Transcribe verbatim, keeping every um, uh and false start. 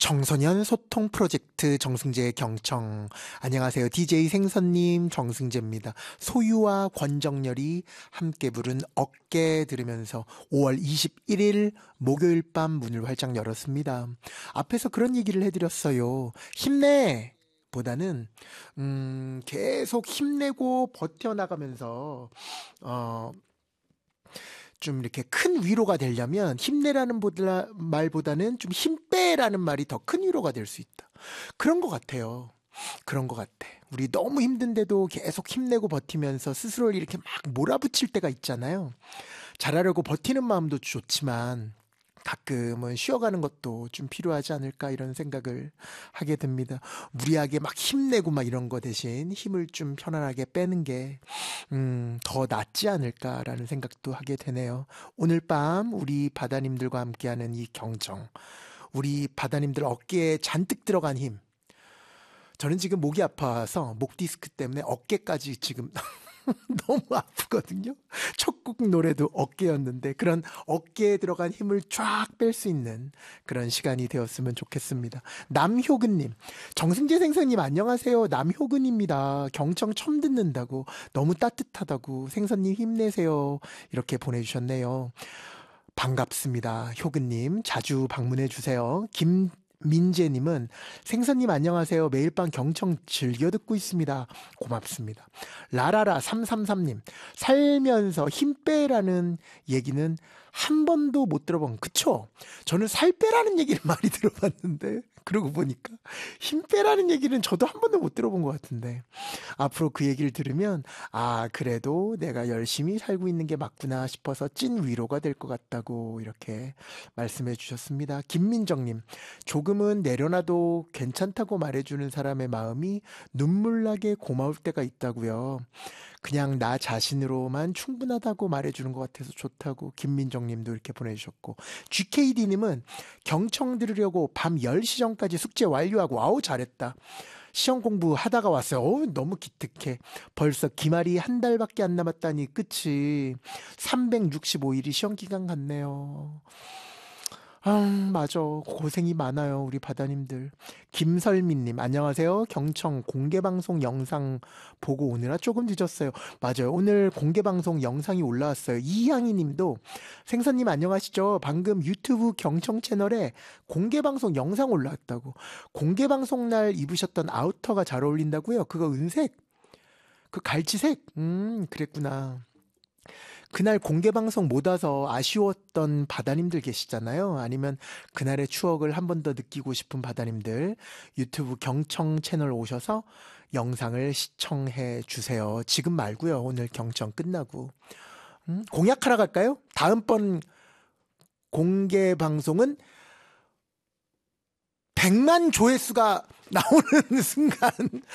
청소년 소통 프로젝트 정승재의 경청. 안녕하세요. 디제이 생선님 정승재입니다. 소유와 권정열이 함께 부른 어깨 들으면서 오월 이십일일 목요일 밤 문을 활짝 열었습니다. 앞에서 그런 얘기를 해드렸어요. 힘내! 보다는 음, 계속 힘내고 버텨나가면서 어, 좀 이렇게 큰 위로가 되려면 힘내라는 보다, 말보다는 좀 힘 빼라는 말이 더 큰 위로가 될 수 있다. 그런 것 같아요. 그런 것 같아. 우리 너무 힘든데도 계속 힘내고 버티면서 스스로를 이렇게 막 몰아붙일 때가 있잖아요. 잘하려고 버티는 마음도 좋지만 가끔은 쉬어가는 것도 좀 필요하지 않을까 이런 생각을 하게 됩니다. 무리하게 막 힘내고 막 이런 거 대신 힘을 좀 편안하게 빼는 게 음, 더 낫지 않을까라는 생각도 하게 되네요. 오늘 밤 우리 바다님들과 함께하는 이 경정, 우리 바다님들 어깨에 잔뜩 들어간 힘. 저는 지금 목이 아파서 목 디스크 때문에 어깨까지 지금 너무 아프거든요. 첫 곡 노래도 어깨였는데 그런 어깨에 들어간 힘을 쫙 뺄 수 있는 그런 시간이 되었으면 좋겠습니다. 남효근님, 정승재 생선님 안녕하세요. 남효근입니다. 경청 처음 듣는다고 너무 따뜻하다고 생선님 힘내세요. 이렇게 보내주셨네요. 반갑습니다. 효근님 자주 방문해 주세요. 김 민재님은 생선님 안녕하세요. 매일 밤 경청 즐겨 듣고 있습니다. 고맙습니다. 라라라 삼삼삼님 살면서 힘 빼라는 얘기는 한 번도 못 들어본. 그쵸? 저는 살 빼라는 얘기를 많이 들어봤는데 그러고 보니까 힘 빼라는 얘기는 저도 한 번도 못 들어본 것 같은데 앞으로 그 얘기를 들으면 아 그래도 내가 열심히 살고 있는 게 맞구나 싶어서 찐 위로가 될 것 같다고 이렇게 말씀해 주셨습니다. 김민정님, 조금은 내려놔도 괜찮다고 말해주는 사람의 마음이 눈물나게 고마울 때가 있다고요. 그냥 나 자신으로만 충분하다고 말해주는 것 같아서 좋다고 김민정님도 이렇게 보내주셨고, 지케이디님은 경청 들으려고 밤 열 시 전까지 숙제 완료하고 아우 잘했다. 시험 공부하다가 왔어요. 어우, 너무 기특해. 벌써 기말이 한 달밖에 안 남았다니 끝이 삼백육십오일이 시험 기간 같네요. 아, 맞아. 고생이 많아요. 우리 바다님들. 김설민님, 안녕하세요. 경청 공개방송 영상 보고 오느라 조금 늦었어요. 맞아요. 오늘 공개방송 영상이 올라왔어요. 이향이 님도, 생선님 안녕하시죠? 방금 유튜브 경청 채널에 공개방송 영상 올라왔다고. 공개방송 날 입으셨던 아우터가 잘 어울린다고요? 그거 은색? 그 갈치색? 음, 그랬구나. 그날 공개방송 못 와서 아쉬웠던 바다님들 계시잖아요. 아니면 그날의 추억을 한 번 더 느끼고 싶은 바다님들, 유튜브 경청 채널 오셔서 영상을 시청해 주세요. 지금 말고요. 오늘 경청 끝나고. 음, 공약하러 갈까요? 다음번 공개방송은 백만 조회수가 나오는 순간